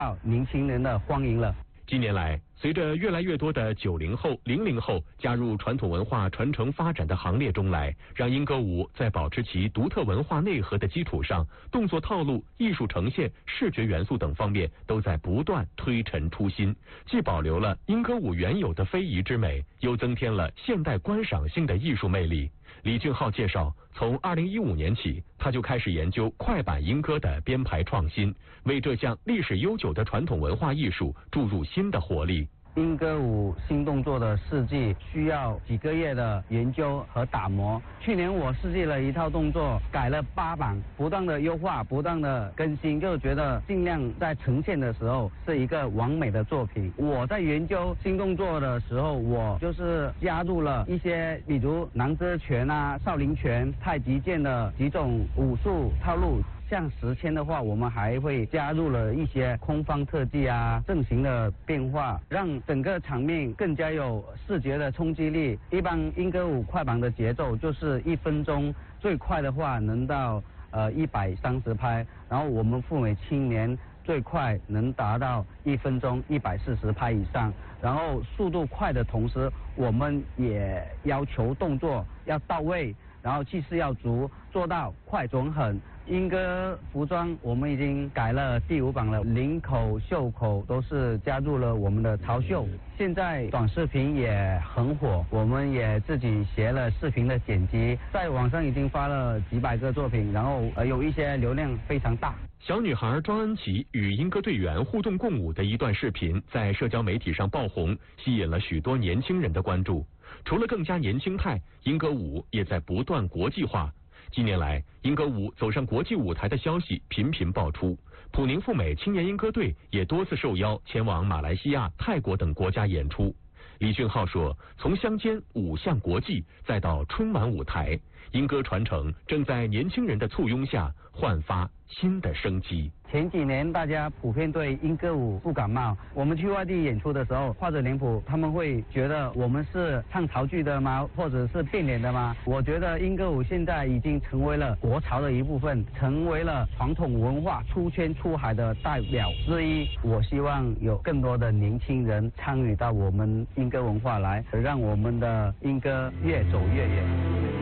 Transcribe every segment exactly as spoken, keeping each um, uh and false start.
年轻人的欢迎了。 近年来，随着越来越多的九零后、零零后加入传统文化传承发展的行列中来，让英歌舞在保持其独特文化内核的基础上，动作套路、艺术呈现、视觉元素等方面都在不断推陈出新，既保留了英歌舞原有的非遗之美，又增添了现代观赏性的艺术魅力。李俊浩介绍，从二零一五年起，他就开始研究快板英歌的编排创新，为这项历史悠久的传统文化艺术注入新的活力。 英歌舞新动作的设计需要几个月的研究和打磨。去年我设计了一套动作，改了八版，不断的优化，不断的更新，就觉得尽量在呈现的时候是一个完美的作品。我在研究新动作的时候，我就是加入了一些，比如南遮拳啊、少林拳、太极剑的几种武术套路。像时迁的话，我们还会加入了一些空方特技啊、阵型的变化，让整个场面更加有视觉的冲击力。一般英歌舞快板的节奏就是一分钟，最快的话能到呃一百三十拍，然后我们赴美青年最快能达到一分钟一百四十拍以上。然后速度快的同时，我们也要求动作要到位，然后气势要足，做到快准狠。英歌服装我们已经改了第五版了，领口、袖口都是加入了我们的潮绣。现在短视频也很火，我们也自己学了视频的剪辑，在网上已经发了几百个作品，然后呃有一些流量非常大。 小女孩庄恩琪与英歌队员互动共舞的一段视频在社交媒体上爆红，吸引了许多年轻人的关注。除了更加年轻态，英歌舞也在不断国际化。近年来，英歌舞走上国际舞台的消息频频爆出，普宁赴美青年英歌队也多次受邀前往马来西亚、泰国等国家演出。李俊浩说，从乡间舞向国际，再到春晚舞台，英歌传承正在年轻人的簇拥下焕发新的生机。 前几年大家普遍对英歌舞不感冒，我们去外地演出的时候，画着脸谱，他们会觉得我们是唱潮剧的吗，或者是变脸的吗？我觉得英歌舞现在已经成为了国潮的一部分，成为了传统文化出圈出海的代表之一。我希望有更多的年轻人参与到我们英歌文化来，让我们的英歌越走越远。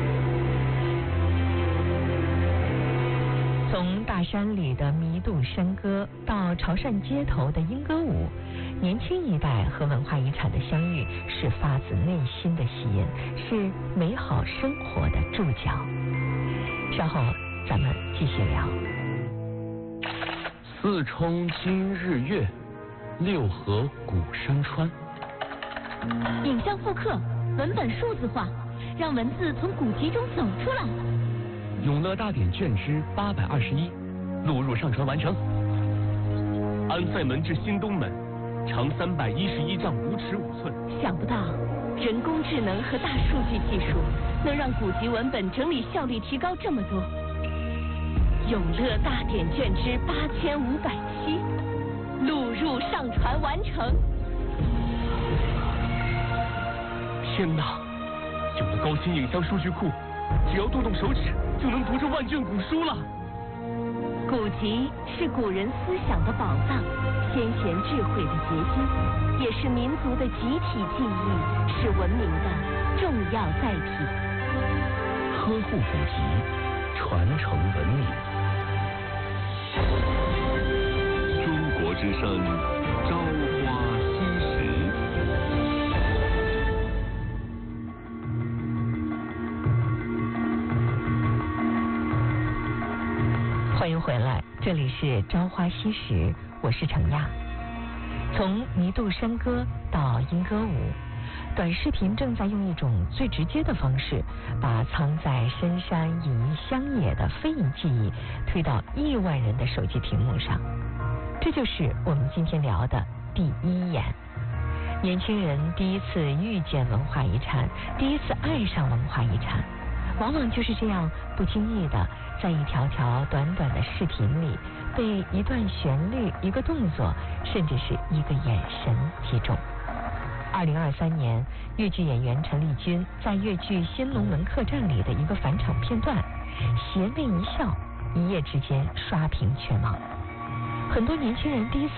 从大山里的弥渡山歌到潮汕街头的英歌舞，年轻一代和文化遗产的相遇是发自内心的吸引，是美好生活的注脚。稍后咱们继续聊。 四冲今日月，六合古山川。 影像复刻，文本数字化，让文字从古籍中走出来。 永乐大典卷之八百二十一，录入上传完成。安塞门至新东门，长三百一十一丈五尺五寸。 想不到，人工智能和大数据技术能让古籍文本整理效率提高这么多。永乐大典卷之八千五百七，录入上传完成。 天哪，有了高清影像数据库，只要动动手指就能读这万卷古书了。 古籍是古人思想的宝藏，先贤智慧的结晶，也是民族的集体记忆，是文明的重要载体。 呵护古籍，传承文明。中国之声，朝花夕拾。 欢迎回来，这里是朝花夕拾，我是程亚。从弥渡山歌到英歌舞，短视频正在用一种最直接的方式，把藏在深山隐逸乡野的非遗技艺推到亿万人的手机屏幕上。这就是我们今天聊的第一眼。年轻人第一次遇见文化遗产，第一次爱上文化遗产，往往就是这样不经意的在一条条短短的视频里，被一段旋律、一个动作，甚至是一个眼神击中。二零二三年，粤剧演员陈丽君在粤剧《新龙门客栈》里的一个返场片段，邪魅一笑，一夜之间刷屏全网。 很多年轻人第一次